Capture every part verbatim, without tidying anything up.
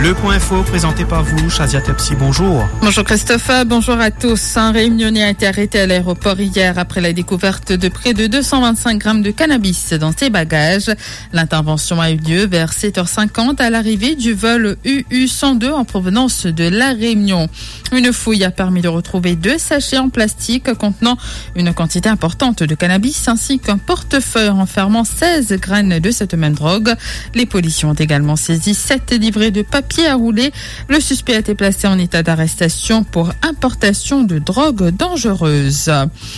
Le point info présenté par vous, Shazia Tepsi, bonjour. Bonjour Christophe, bonjour à tous. Un réunionnais a été arrêté à l'aéroport hier après la découverte de près de deux cent vingt-cinq grammes de cannabis dans ses bagages. L'intervention a eu lieu vers sept heures cinquante à l'arrivée du vol U U cent deux en provenance de La Réunion. Une fouille a permis de retrouver deux sachets en plastique contenant une quantité importante de cannabis ainsi qu'un portefeuille renfermant seize graines de cette même drogue. Les policiers ont également saisi sept livrets de papier à rouler. Le suspect a été placé en état d'arrestation pour importation de drogue dangereuse.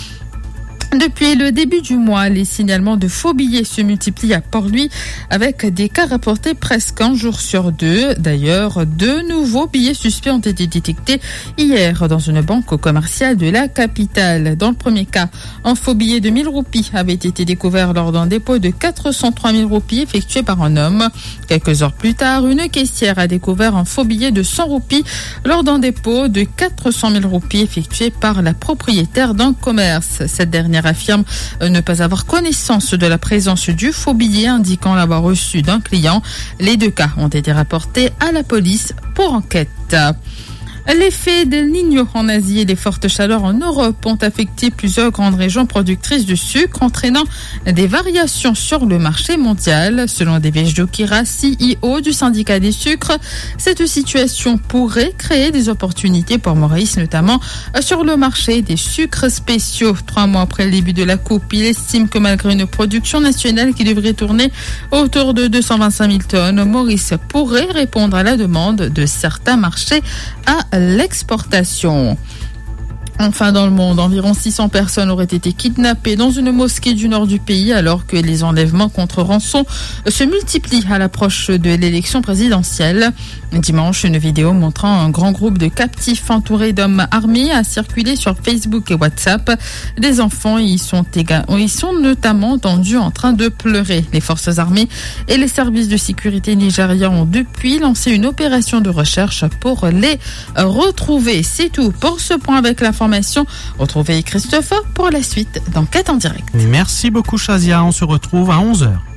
Depuis le début du mois, les signalements de faux billets se multiplient à Port-Louis avec des cas rapportés presque un jour sur deux. D'ailleurs, deux nouveaux billets suspects ont été détectés hier dans une banque commerciale de la capitale. Dans le premier cas, un faux billet de mille roupies avait été découvert lors d'un dépôt de quatre cent trois mille roupies effectué par un homme. Quelques heures plus tard, une caissière a découvert un faux billet de cent roupies lors d'un dépôt de quatre cent mille roupies effectué par la propriétaire d'un commerce. Cette dernière affirme ne pas avoir connaissance de la présence du faux billet, indiquant l'avoir reçu d'un client. Les deux cas ont été rapportés à la police pour enquête. L'effet d'El Niño en Asie et les fortes chaleurs en Europe ont affecté plusieurs grandes régions productrices de sucre, entraînant des variations sur le marché mondial. Selon Devesh Jokira, C E O du syndicat des sucres, cette situation pourrait créer des opportunités pour Maurice, notamment sur le marché des sucres spéciaux. Trois mois après le début de la coupe, il estime que malgré une production nationale qui devrait tourner autour de deux cent vingt-cinq mille tonnes, Maurice pourrait répondre à la demande de certains marchés à l'exportation. Enfin, dans le monde, environ six cents personnes auraient été kidnappées dans une mosquée du nord du pays alors que les enlèvements contre rançon se multiplient à l'approche de l'élection présidentielle. Dimanche, une vidéo montrant un grand groupe de captifs entourés d'hommes armés a circulé sur Facebook et WhatsApp. Des enfants y sont, éga- y sont notamment entendus en train de pleurer. Les forces armées et les services de sécurité nigériens ont depuis lancé une opération de recherche pour les retrouver. C'est tout pour ce point avec l'information. Retrouvez Christophe pour la suite d'Enquête en direct. Merci beaucoup Shazia, on se retrouve à onze heures.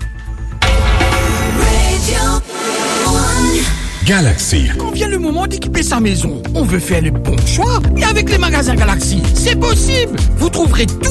Galaxy. Quand vient le moment d'équiper sa maison, on veut faire le bon choix. Et avec les magasins Galaxy, c'est possible. Vous trouverez tout